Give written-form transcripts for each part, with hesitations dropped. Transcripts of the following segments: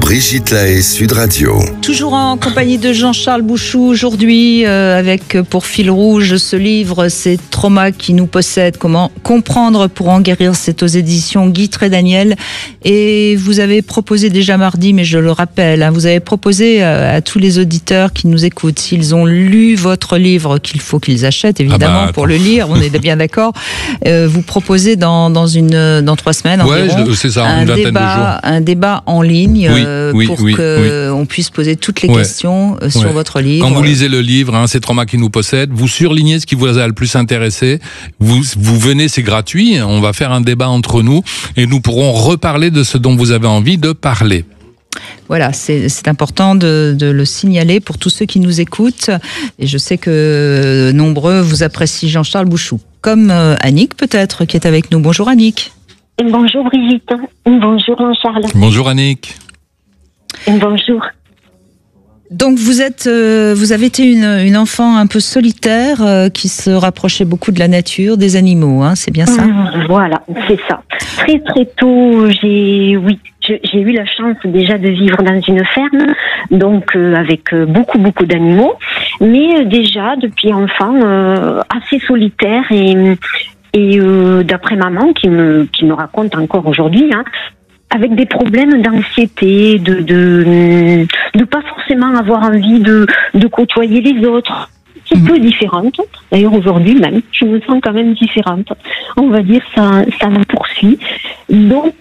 Brigitte Lahaie, Sud Radio. Toujours en compagnie de Jean-Charles Bouchou aujourd'hui, avec pour fil rouge ce livre, ces traumas qui nous possèdent, comment comprendre pour en guérir. C'est aux éditions Guy Trédaniel. Et vous avez proposé déjà mardi, mais je le rappelle, vous avez proposé à tous les auditeurs qui nous écoutent, s'ils ont lu votre livre, qu'il faut qu'ils achètent évidemment pour le lire, on est bien d'accord, vous proposez dans 3 semaines environ, c'est ça, une vingtaine de jours. Un débat en ligne. Pour qu'on puisse poser toutes les questions sur votre livre. Quand vous lisez le livre, ces traumas qui nous possèdent, vous surlignez ce qui vous a le plus intéressé. Vous venez, c'est gratuit. On va faire un débat entre nous et nous pourrons reparler de ce dont vous avez envie de parler. Voilà, c'est important de le signaler pour tous ceux qui nous écoutent. Et je sais que nombreux vous apprécient Jean-Charles Bouchou. Comme Annick peut-être, qui est avec nous. Bonjour Annick. Bonjour Brigitte. Bonjour Jean-Charles. Bonjour Annick. Bonjour. Donc vous avez été une enfant un peu solitaire qui se rapprochait beaucoup de la nature, des animaux, c'est bien ça? Voilà, c'est ça. Très très tôt, j'ai eu la chance déjà de vivre dans une ferme, donc avec beaucoup d'animaux, mais déjà depuis enfant assez solitaire et d'après maman qui me raconte encore aujourd'hui, avec des problèmes d'anxiété, de pas forcément avoir envie de côtoyer les autres. Un peu différente. D'ailleurs, aujourd'hui même, je me sens quand même différente. On va dire, ça me poursuit. Donc,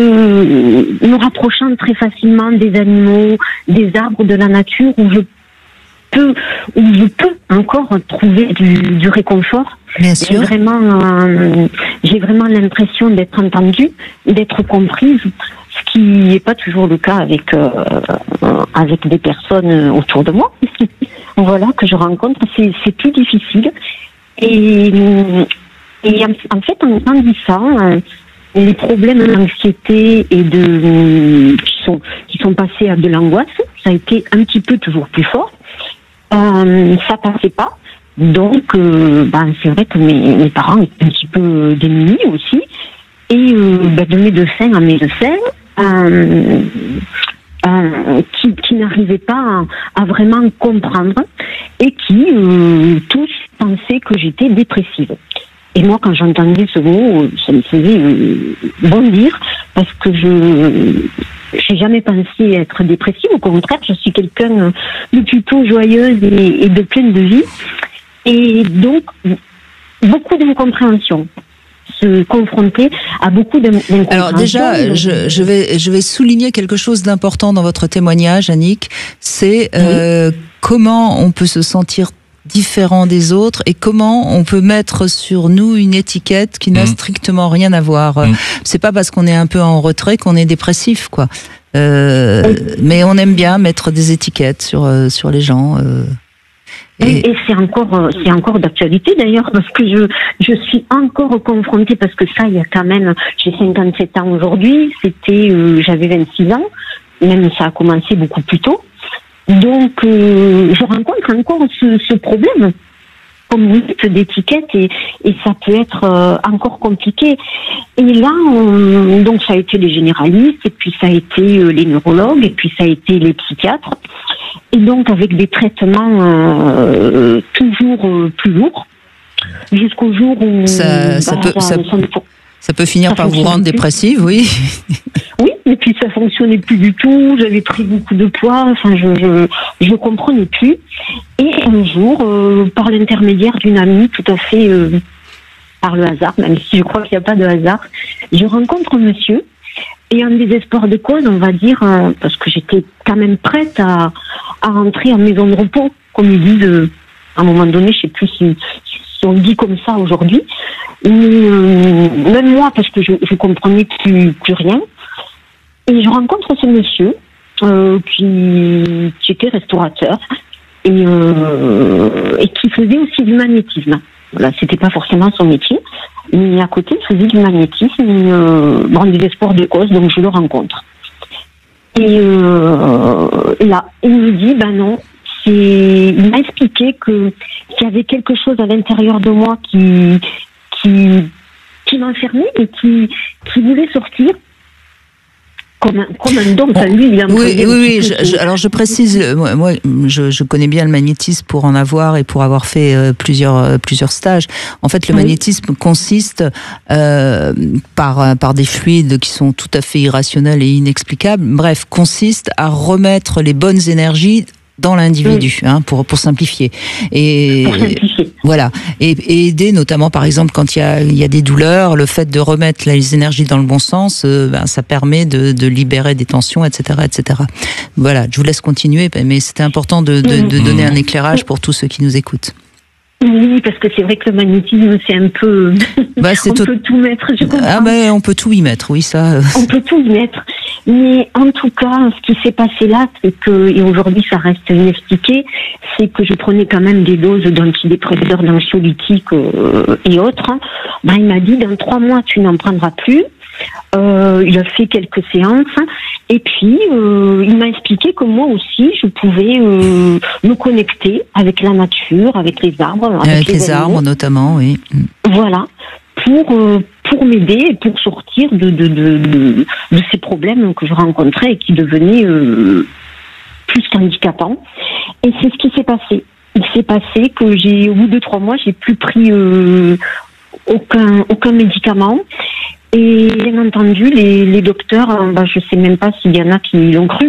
me rapprochant très facilement des animaux, des arbres, de la nature, où je peux encore trouver du réconfort. Bien sûr. J'ai vraiment l'impression d'être entendue, d'être comprise, ce qui n'est pas toujours le cas avec des personnes autour de moi. Voilà, que je rencontre, c'est plus difficile. Et en fait, en grandissant, les problèmes d'anxiété et qui sont passés à de l'angoisse, ça a été un petit peu toujours plus fort. Ça passait pas. Donc, c'est vrai que mes parents étaient un petit peu démunis aussi. Et de médecin en médecin, qui n'arrivaient pas à vraiment comprendre et qui tous pensaient que j'étais dépressive. Et moi, quand j'entendais ce mot, ça me faisait bondir parce que je n'ai jamais pensé être dépressive. Au contraire, je suis quelqu'un de plutôt joyeuse et de pleine de vie. Et donc, beaucoup d'incompréhension. Se confronter à beaucoup d'incompréhension. Alors déjà, je vais souligner quelque chose d'important dans votre témoignage, Annick. C'est comment on peut se sentir différent des autres et comment on peut mettre sur nous une étiquette qui n'a strictement rien à voir. C'est pas parce qu'on est un peu en retrait qu'on est dépressif, quoi. Mais on aime bien mettre des étiquettes sur les gens. Et c'est encore d'actualité d'ailleurs, parce que je suis encore confrontée, parce que ça, il y a quand même, j'ai 57 ans aujourd'hui, j'avais 26 ans, même ça a commencé beaucoup plus tôt. Donc, je rencontre encore ce problème, comme vous dites, d'étiquette, et ça peut être encore compliqué. Et là, donc ça a été les généralistes, et puis ça a été les neurologues, et puis ça a été les psychiatres. Et donc avec des traitements toujours plus lourds, jusqu'au jour où ça peut finir par vous rendre dépressive, oui. Oui, et puis ça fonctionnait plus du tout. J'avais pris beaucoup de poids. Enfin, je comprenais plus. Et un jour, par l'intermédiaire d'une amie, tout à fait par le hasard, même si je crois qu'il n'y a pas de hasard, je rencontre un monsieur. Et en désespoir de cause, on va dire, parce que j'étais quand même prête à rentrer en maison de repos, comme ils disent à un moment donné, je sais plus si on le dit comme ça aujourd'hui. Mais même moi, parce que je comprenais plus rien. Et je rencontre ce monsieur qui était restaurateur et qui faisait aussi du magnétisme. Voilà, c'était pas forcément son métier, mais à côté, il faisait du magnétisme, en désespoir de cause, donc je le rencontre. Et là, il me dit, non, il m'a expliqué qu'il y avait quelque chose à l'intérieur de moi qui m'enfermait et qui voulait sortir, comme un don. Lui, oui. Alors je précise, moi, je connais bien le magnétisme pour en avoir et pour avoir fait plusieurs stages. En fait, le magnétisme consiste par des fluides qui sont tout à fait irrationnels et inexplicables. Bref, consiste à remettre les bonnes énergies dans l'individu, pour simplifier. Voilà. Et aider, notamment, par exemple, quand il y a des douleurs, le fait de remettre les énergies dans le bon sens, ça permet de libérer des tensions, etc., etc. Voilà. Je vous laisse continuer, mais c'était important de donner un éclairage pour tous ceux qui nous écoutent. Oui, parce que c'est vrai que le magnétisme, c'est un peu... on peut tout mettre, je comprends. On peut tout y mettre, oui, ça... On peut tout y mettre. Mais en tout cas, ce qui s'est passé là, c'est que, et aujourd'hui ça reste inexpliqué, c'est que je prenais quand même des doses d'antidépresseurs, d'anxiolytiques et autres. Il m'a dit, dans 3 mois, tu n'en prendras plus. Il a fait quelques séances et puis il m'a expliqué que moi aussi je pouvais me connecter avec la nature, avec les arbres, avec les arbres notamment, oui. Voilà, pour m'aider et pour sortir de ces problèmes que je rencontrais et qui devenaient plus qu'handicapants. Et c'est ce qui s'est passé. Il s'est passé que au bout de 3 mois, j'ai plus pris aucun médicament. Et bien entendu, les docteurs, je sais même pas s'il y en a qui l'ont cru.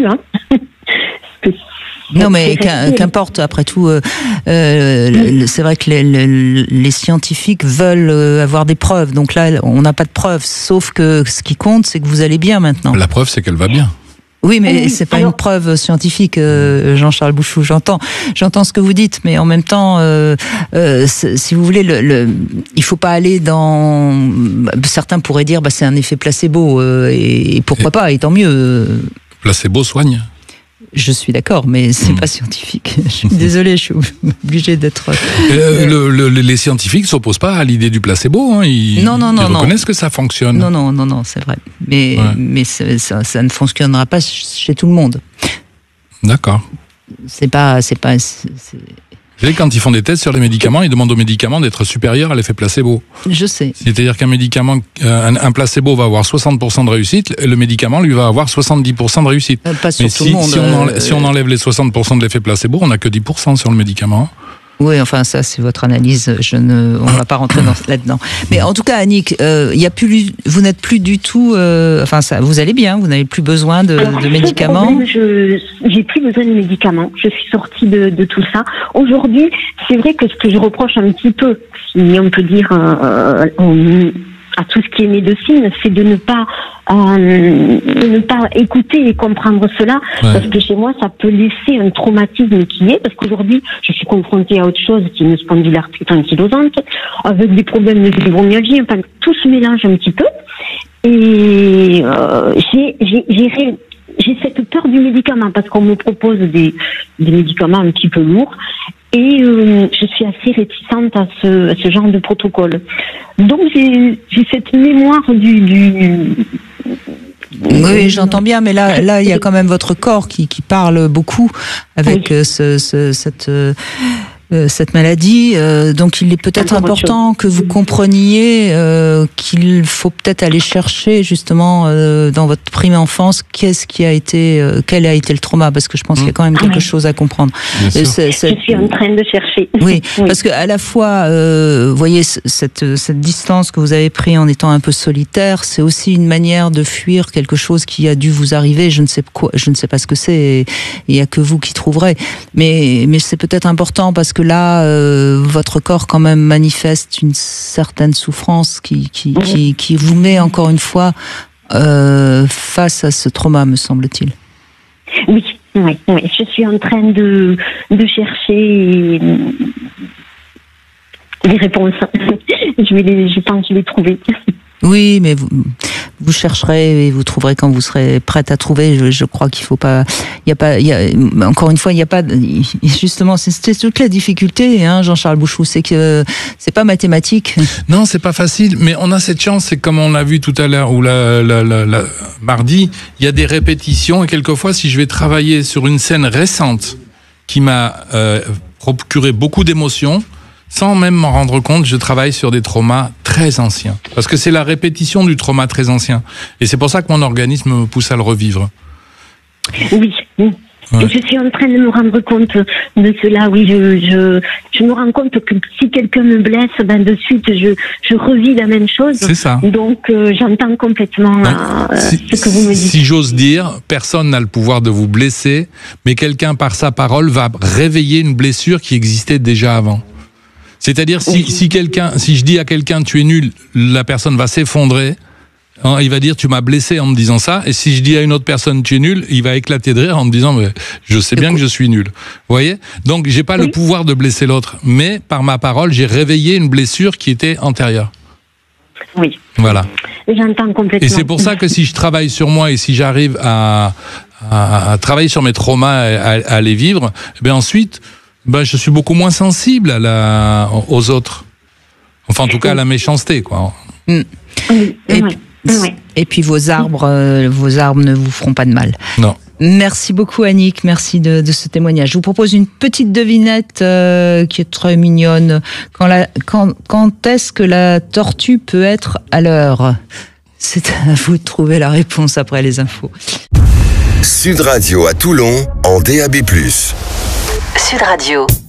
Non, mais qu'importe, après tout, c'est vrai que les scientifiques veulent avoir des preuves. Donc là, on n'a pas de preuves, sauf que ce qui compte, c'est que vous allez bien maintenant. La preuve, c'est qu'elle va bien. Oui, mais c'est pas une preuve scientifique, Jean-Charles Bouchou. J'entends ce que vous dites, mais en même temps, si vous voulez, il faut pas aller dans. Certains pourraient dire, c'est un effet placebo, et pourquoi pas, et tant mieux. Placebo soigne. Je suis d'accord, mais c'est pas scientifique. Je suis désolée, je suis obligée d'être. Les scientifiques ne s'opposent pas à l'idée du placebo. Ils reconnaissent que ça fonctionne. Non, c'est vrai. Mais ça ne fonctionnera pas chez tout le monde. D'accord. C'est pas. Quand ils font des tests sur les médicaments, ils demandent aux médicaments d'être supérieurs à l'effet placebo. Je sais. C'est-à-dire qu'un médicament, un placebo va avoir 60% de réussite, et le médicament, lui, va avoir 70% de réussite. Pas sur tout le monde. Si on enlève les 60% de l'effet placebo, on n'a que 10% sur le médicament. Oui, enfin ça c'est votre analyse. On va pas rentrer là-dedans. Mais en tout cas, Annick, vous n'êtes plus du tout. Vous allez bien. Vous n'avez plus besoin de médicaments. J'ai plus besoin de médicaments. Je suis sortie de tout ça. Aujourd'hui, c'est vrai que ce que je reproche un petit peu, si on peut dire, à tout ce qui est médecine, c'est de ne pas écouter et comprendre cela, parce que chez moi, ça peut laisser un traumatisme qui est, parce qu'aujourd'hui, je suis confrontée à autre chose qui est une spondylarthrite ankylosante, avec des problèmes de fibromyalgie, tout se mélange un petit peu, et j'ai cette peur du médicament, parce qu'on me propose des médicaments un petit peu lourds, et je suis assez réticente à ce genre de protocole. Donc j'ai cette mémoire Oui, j'entends bien, mais là, il y a quand même votre corps qui parle beaucoup avec cette maladie. Donc, il est peut-être important que vous compreniez qu'il faut peut-être aller chercher justement dans votre prime enfance quel a été le trauma, parce que je pense qu'il y a quand même quelque chose à comprendre. Je suis en train de chercher. Oui, parce que à la fois, vous voyez cette distance que vous avez prise en étant un peu solitaire, c'est aussi une manière de fuir quelque chose qui a dû vous arriver. Je ne sais pas ce que c'est. Et il y a que vous qui trouverez. Mais c'est peut-être important parce que là, votre corps quand même manifeste une certaine souffrance qui vous met encore une fois face à ce trauma, me semble-t-il. Oui. Je suis en train de chercher des réponses. Je pense les trouver. Oui, mais vous chercherez et vous trouverez quand vous serez prête à trouver. Je crois qu'il faut pas. Encore une fois, il n'y a pas. Justement, c'est toute la difficulté, Jean-Charles Bouchou, c'est que c'est pas mathématique. Non, c'est pas facile, mais on a cette chance. C'est comme on l'a vu tout à l'heure ou mardi, il y a des répétitions et quelquefois, si je vais travailler sur une scène récente qui m'a procuré beaucoup d'émotions, sans même m'en rendre compte, je travaille sur des traumas très anciens. Parce que c'est la répétition du trauma très ancien. Et c'est pour ça que mon organisme me pousse à le revivre. Oui. Ouais. Je suis en train de me rendre compte de cela. Oui, je me rends compte que si quelqu'un me blesse, de suite, je revis la même chose. C'est ça. Donc, j'entends complètement ce que vous me dites. Si j'ose dire, personne n'a le pouvoir de vous blesser, mais quelqu'un, par sa parole, va réveiller une blessure qui existait déjà avant. C'est-à-dire, si je dis à quelqu'un tu es nul, la personne va s'effondrer. Il va dire tu m'as blessé en me disant ça, et si je dis à une autre personne tu es nul, il va éclater de rire en me disant mais je sais bien que je suis nul. Vous voyez ? Donc j'ai pas le pouvoir de blesser l'autre, mais par ma parole j'ai réveillé une blessure qui était antérieure. Oui. Voilà. J'entends complètement. Et c'est pour ça que si je travaille sur moi et si j'arrive à travailler sur mes traumas, à les vivre, ensuite je suis beaucoup moins sensible aux autres. Enfin en tout cas à la méchanceté quoi. Et puis vos arbres ne vous feront pas de mal. Non. Merci beaucoup Annick, merci de ce témoignage. Je vous propose une petite devinette qui est très mignonne. Quand est-ce que la tortue peut être à l'heure ? C'est à vous de trouver la réponse après les infos. Sud Radio à Toulon en DAB+. Sud Radio.